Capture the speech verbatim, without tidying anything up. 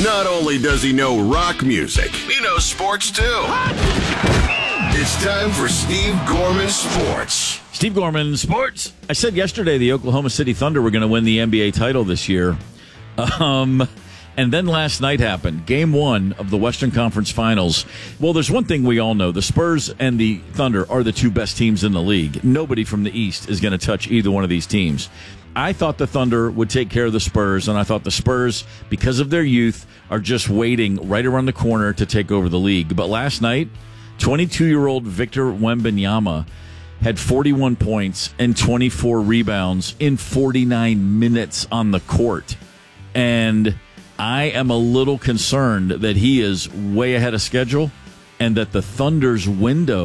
Not only does he know rock music, he knows sports too. It's time for Steve Gorman Sports. Steve Gorman Sports. I said yesterday the Oklahoma City Thunder were going to win the N B A title this year. Um, and then last night happened. Game one of the Western Conference Finals. Well, there's one thing we all know. The Spurs and the Thunder are the two best teams in the league. Nobody from the East is going to touch either one of these teams. I thought the Thunder would take care of the Spurs, and I thought the Spurs, because of their youth, are just waiting right around the corner to take over the league. But last night, twenty-two-year-old Victor Wembanyama had forty-one points and twenty-four rebounds in forty-nine minutes on the court. And I am a little concerned that he is way ahead of schedule and that the Thunder's window